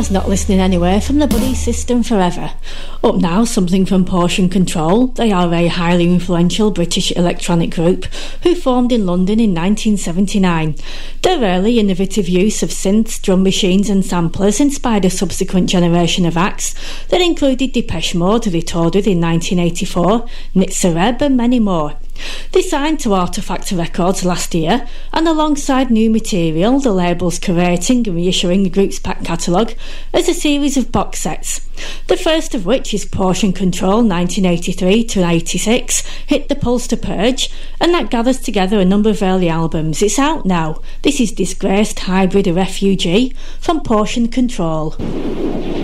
was not listening anywhere from the Buddy System forever. Up now, something from Portion Control. They are a highly influential British electronic group who formed in London in 1979. Their early innovative use of synths, drum machines and samplers inspired a subsequent generation of acts that included Depeche Mode, who they toured with in 1984, Nitzer Ebb and many more. They signed to Artefactor Records last year, and alongside new material, the label's curating and reissuing the group's back catalogue as a series of box sets. The first of which is Portion Control 1983 to 86, Hit the Pulse to Purge, and that gathers together a number of early albums. It's out now. This is Disgraced Hybrid, a Refugee from Portion Control.